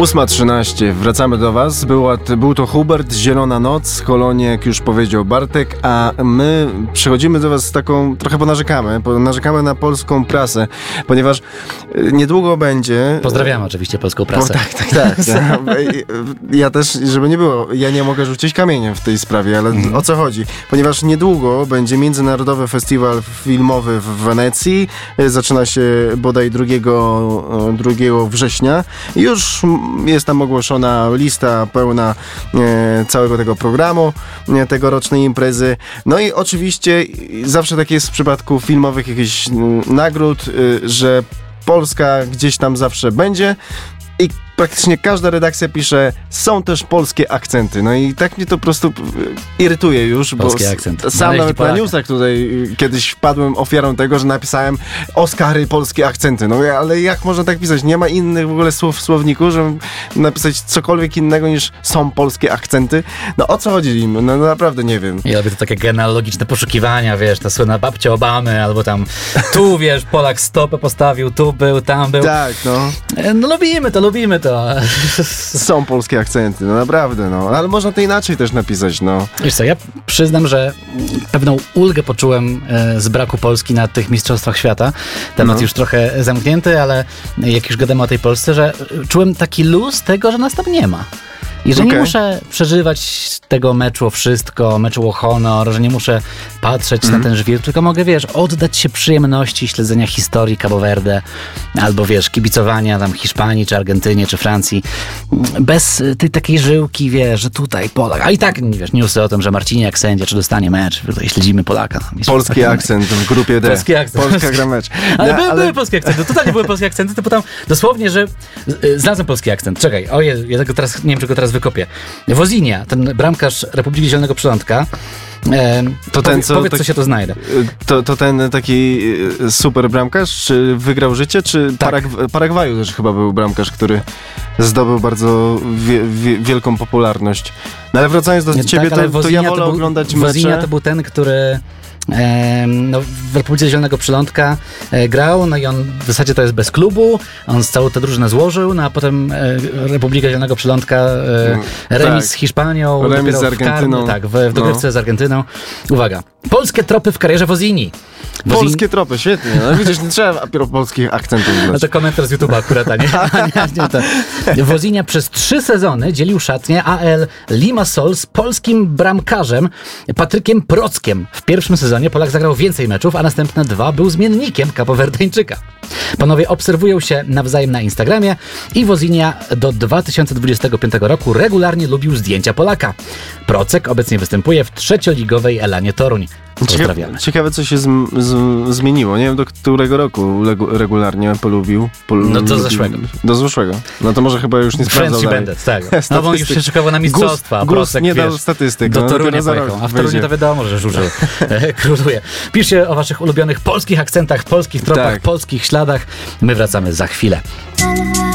8:13. Wracamy do Was. Był to Hubert, Zielona Noc, Kolonie, jak już powiedział Bartek, a my przychodzimy do Was z taką, trochę narzekamy na polską prasę, ponieważ niedługo będzie... Pozdrawiamy oczywiście polską prasę. Tak. Ja też, żeby nie było, ja nie mogę rzucić kamieniem w tej sprawie, ale o co chodzi? Ponieważ niedługo będzie Międzynarodowy Festiwal Filmowy w Wenecji, zaczyna się bodaj 2 września. Już jest tam ogłoszona lista pełna całego tego programu, tegorocznej imprezy. No i oczywiście zawsze tak jest w przypadku filmowych jakichś nagród, że Polska gdzieś tam zawsze będzie i praktycznie każda redakcja pisze, są też polskie akcenty. No i tak mnie to po prostu irytuje już, polskie bo akcenty. Sam nawet na newsach tutaj kiedyś wpadłem ofiarą tego, że napisałem Oscary, polskie akcenty. No ale jak można tak pisać? Nie ma innych w ogóle słów w słowniku, żeby napisać cokolwiek innego niż są polskie akcenty. No o co chodzi im? No naprawdę nie wiem. Ja lubię to takie genealogiczne poszukiwania, wiesz, ta słynna babcia Obamy, albo tam tu, wiesz, Polak stopę postawił, tu był, tam był. Tak, no. No lubimy to. Są polskie akcenty, no naprawdę, no. Ale można to inaczej też napisać, no. Wiesz co, ja przyznam, że pewną ulgę poczułem z braku Polski na tych mistrzostwach świata. Temat już trochę zamknięty, ale jak już gadamy o tej Polsce, że czułem taki luz tego, że nas tam nie ma. I że nie muszę przeżywać tego meczu o wszystko, meczu o honor, że nie muszę patrzeć na ten żwir, tylko mogę, wiesz, oddać się przyjemności śledzenia historii Cabo Verde, albo, wiesz, kibicowania tam Hiszpanii, czy Argentynie, czy Francji, bez tej takiej żyłki, wiesz, że tutaj Polak, a i tak, wiesz, newsy o tym, że Marciniak sędzia, czy dostanie mecz, tutaj śledzimy Polaka. Polski akcent w grupie D. Polski akcent. Polska gra mecz. Ale były polskie akcenty, totalnie były polskie akcenty, to potem dosłownie, że znalazłem polski akcent. Czekaj, ja tego teraz, nie wiem, czego teraz wykopię. Wozinia, ten bramkarz Republiki Zielonego Przylądka, powiedz, co się to znajdę. To ten taki super bramkarz, czy wygrał życie, czy tak. Paragwaju też chyba był bramkarz, który zdobył bardzo wielką popularność. No ale wracając do ciebie, to ja wolę oglądać mecze. Wozinia to był ten, który w Republice Zielonego Przylądka grał, no i on w zasadzie to jest bez klubu, on całą tę drużynę złożył, no a potem Republika Zielonego Przylądka remis z Hiszpanią, remis z Argentyną. W dogrywce z Argentyną. Uwaga, polskie tropy w karierze Wozini. Polskie tropy, świetnie. No widzisz, nie trzeba polskich akcentów. No to komentarz z YouTube'a akurat, a nie to. Wozinia przez 3 sezony dzielił szatnię AL Limassol z polskim bramkarzem Patrykiem Prockiem. W pierwszym sezonie Polak zagrał więcej meczów, a następne 2 był zmiennikiem kapowerdyjczyka. Panowie obserwują się nawzajem na Instagramie i Wozinia do 2025 roku regularnie lubił zdjęcia Polaka. Procek obecnie występuje w trzecioligowej Elanie Toruń. Pozdrawiamy. Ciekawe, co się zmieniło. Nie wiem, do którego roku regularnie polubił. No do zeszłego. Do zeszłego. No to może chyba już nie sprawdzał dalej. Tak. No bo już się szykował na mistrzostwa. Procek nie dał statystyk. Do Torunia pojechał. A w Torunie to wiadomo, że żużel króluje. Piszcie o waszych ulubionych polskich akcentach, polskich tropach, polskich śladach. My wracamy za chwilę.